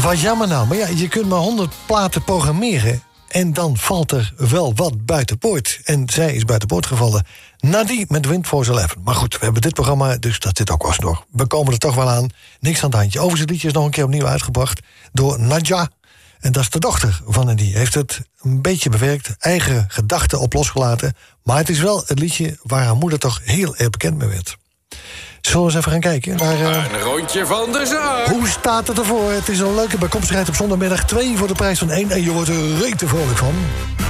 Wat jammer nou. Maar ja, je kunt maar 100 platen programmeren. En dan valt er wel wat buiten poort. En zij is buiten poort gevallen. Nadie met Windforce 11. Maar goed, we hebben dit programma, dus dat zit ook alsnog. We komen er toch wel aan. Niks aan het handje. Overigens, het liedje is nog een keer opnieuw uitgebracht door Nadja. En dat is de dochter van en die heeft het een beetje bewerkt. Eigen gedachten op losgelaten. Maar het is wel het liedje waar haar moeder toch heel erg bekend mee werd. Zullen we eens even gaan kijken naar... Een rondje van de zaak. Hoe staat het ervoor? Het is een leuke bijkomstigheid op zondagmiddag. 2 voor de prijs van 1 en je wordt er rete vrolijk van.